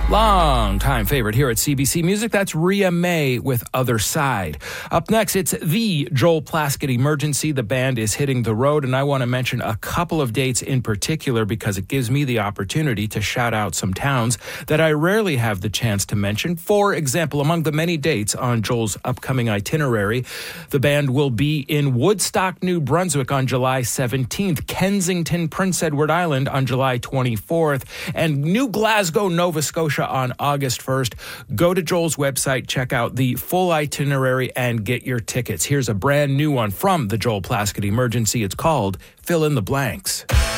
Long-time favorite here at CBC Music, that's Rhea May with Other Side. Up next, it's the Joel Plaskett Emergency. The band is hitting the road, and I want to mention a couple of dates in particular because it gives me the opportunity to shout out some towns that I rarely have the chance to mention. For example, among the many dates on Joel's upcoming itinerary, the band will be in Woodstock, New Brunswick on July 17th, Kensington, Prince Edward Island on July 24th, and New Glasgow, Nova Scotia on August 1st. Go to Joel's website, check out the full itinerary, and get your tickets. Here's a brand new one from the Joel Plaskett Emergency. It's called Fill in the Blanks.